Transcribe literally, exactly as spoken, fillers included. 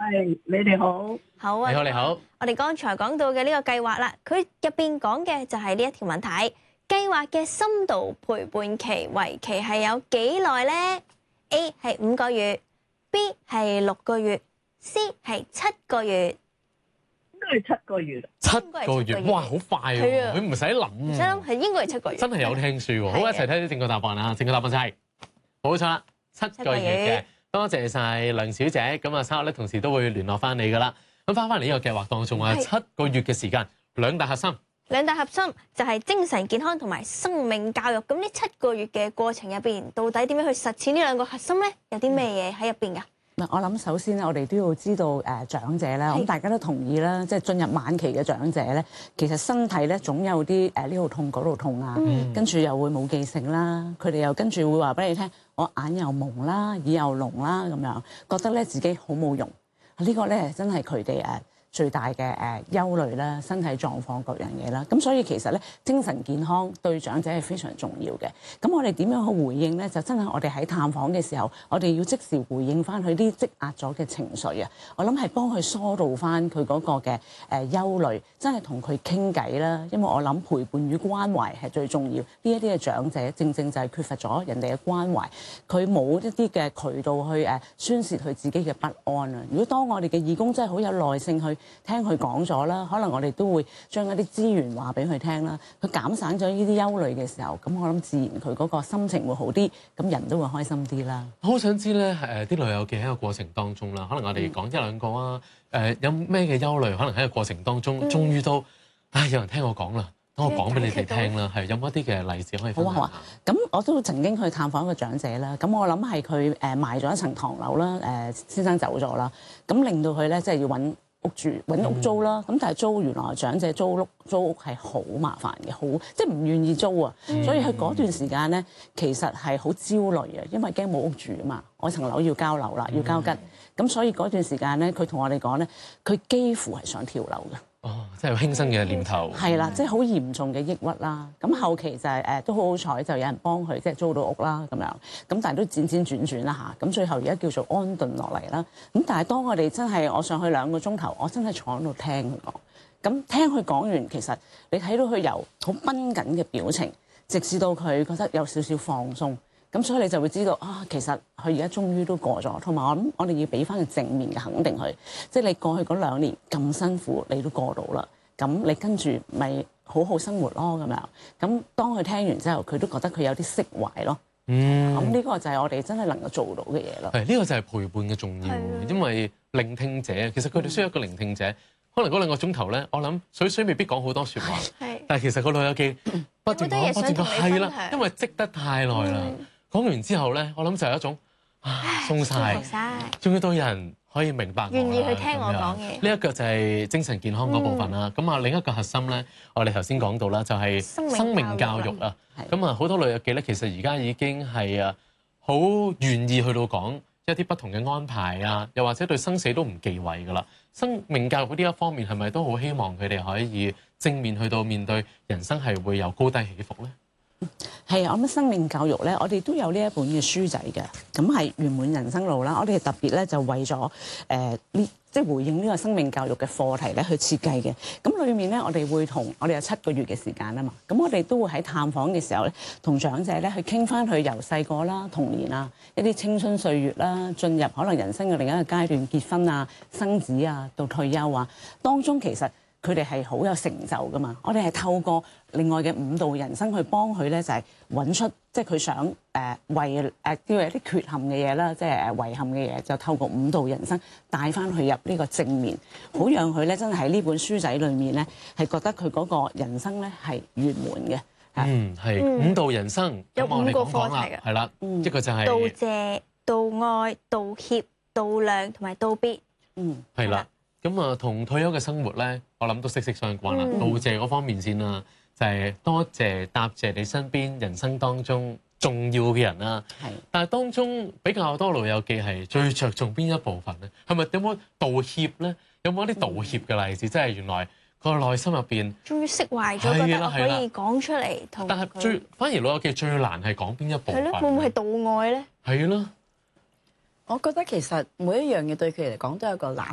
係，你哋好。 好啊， 你好，你好。 我哋剛才講到嘅呢個計劃啦，佢入邊講嘅就係呢一條問題：計劃嘅深度陪伴期為期係有幾耐呢？ A 係五個月 ，B 係六個月 ，C 係七個月。 應該係七個月。 七個月，哇，好快喎！佢唔使諗， 唔使諗，係應該係七個月。 真係有聽書喎。好，一齊睇啲正確答案啊！正確答案就係冇錯啦，七個月嘅。多謝晒梁小姐，咁啊，稍後咧同時都會聯絡翻你噶啦。咁翻翻嚟呢個計劃當中啊，七個月嘅時間，兩大核心。 兩大核心就係精神健康同埋生命教育。咁呢七個月嘅過程入邊，到底點樣去實踐呢兩個核心咧？有啲咩嘢喺入邊㗎？ 嗱，我諗首先咧，我哋都要知道誒長者咧，咁大家都同意啦，即係進入晚期嘅長者咧，其實身體咧總有啲誒呢度痛嗰度痛啊， 嗯、 跟住又會冇記性啦，佢哋又跟住會話俾你聽，我眼又朦啦，耳又聾啦，咁樣覺得咧自己好冇用，呢個咧真係佢哋誒最大嘅誒憂慮啦，身體狀況各樣嘢啦，咁所以其實咧精神健康對長者係非常重要嘅。咁我哋點樣去回應咧？就真係我哋喺探訪嘅時候，我哋要即時回應翻佢啲積壓咗嘅情緒啊！我諗係幫佢疏導翻佢嗰個嘅誒憂慮，真係同佢傾偈啦。因為我諗陪伴與關懷係最重要。呢一啲嘅長者正正就係缺乏咗人哋嘅關懷，佢冇一啲嘅渠道去誒宣泄佢自己嘅不安啊！如果當我哋嘅義工真係好有耐性去聽佢講咗啦，可能我哋都會將一啲資源話俾佢聽啦。佢減省咗呢啲憂慮嘅時候，咁我諗自然佢嗰個心情會好啲，咁人都會開心啲啦。 我好想知咧，誒啲老友記喺個過程當中啦，可能我哋講一兩個啊，誒、呃、有咩嘅憂慮，可能喺個過程當中，終於都，唉有人聽我講啦，等我講俾你哋聽啦，係有冇一啲嘅例子可以分享下？ 好啊好啊，咁我都曾經去探訪一個長者啦，咁我諗係佢誒賣咗一層唐樓啦，誒先生走咗啦，咁令到佢咧即係要揾屋住揾屋租啦，咁、嗯、但係租原來長者租屋租屋係好麻煩嘅，好即係唔願意租啊，嗯、所以佢嗰段時間咧其實係好焦慮啊，因為驚冇屋住啊嘛，我層樓要交樓啦，要交吉，咁、嗯、所以嗰段時間咧，佢同我哋講咧，佢幾乎係想跳樓嘅。 哦，即係有輕生嘅念頭。 係啦，即係好嚴重嘅抑鬱啦。咁後期就係、是、誒都好好彩，就有人幫佢即係租到屋啦咁樣。咁但係都輾轉轉轉啦嚇。咁最後而家叫做安頓落嚟啦。咁但係當我哋真係我上去兩個鐘頭，我真係坐喺度聽佢講。咁聽佢講完，其實你睇到佢由好繃緊嘅表情，直至到佢覺得有少少放鬆。咁所以你就會知道啊，其實佢而家終於都過咗，同埋我諗我哋要俾翻個正面嘅肯定佢，即係你過去嗰兩年咁辛苦，你都過到啦，咁你跟住咪好好生活咯咁樣。咁當佢聽完之後，佢都覺得佢有啲釋懷咯。嗯，咁呢個就係我哋真係能夠做到嘅嘢咯。 係呢個就係陪伴嘅重要，因為聆聽者其實佢哋需要一個聆聽者。可能嗰兩個鐘頭咧，我諗水水未必講好多説話，但係其實個老友記不斷講不斷講，係啦，因為積得太耐啦。講完之後咧，我諗就係一種啊鬆晒，終於都有人可以明白我， 願意去聽我講嘢。 呢一個就係精神健康嗰部分啦。咁啊、嗯，另一個核心咧，我哋頭先講到啦，就係生命教育啊。咁啊，好多老友記咧，其實而家已經係啊好願意去到講一啲不同嘅安排啊，又或者對生死都唔忌諱噶啦。生命教育呢一方面係咪都好希望佢哋可以正面去到面對人生係會有高低起伏咧？ 係啊，我諗生命教育咧，我哋都有呢一本嘅書仔嘅，咁係圓滿人生路啦。我哋特別咧就為咗誒呢，即係回應呢個生命教育嘅課題咧去設計嘅。咁裏面咧，我哋會同我哋有七個月嘅時間啊嘛。咁我哋都會喺探訪嘅時候咧，同長者咧去傾翻佢由細個啦、童年啊、一啲青春歲月啦，進入可能人生嘅另一個階段，結婚啊、生子啊，到退休啊，當中其實佢哋係好有成就噶嘛。我哋係透過另外嘅五道人生去幫佢咧，就係揾出即係佢想誒為誒叫一啲缺陷嘅嘢啦，即係誒遺憾嘅嘢，就透過五道人生帶翻佢入呢個正面，好讓佢咧真係喺呢本書仔裏面咧係覺得佢嗰個人生咧係圓滿嘅。 嗯，係五道人生， 嗯、有五個課題嘅， 係啦，嗯、一個就係、是、 道謝、道愛、道歉、道量同埋道別。嗯， 係啦。咁啊，同退休嘅生活咧，我諗都息息相關啦。嗯、道謝嗰方面先啦，就係、是、多謝答謝你身邊人生當中重要嘅人啦。係是，但係當中比較多老友記係最着重邊一部分咧？係咪有冇道歉咧？有冇一啲道歉嘅例子？即係、嗯、原來個內心入邊終於釋懷咗，覺得可以講出嚟同。但係最反而老友記最難係講邊一部分？係咯， 會唔會係道愛咧？ 係咯。 我覺得其實每一樣嘢對佢嚟講都有個難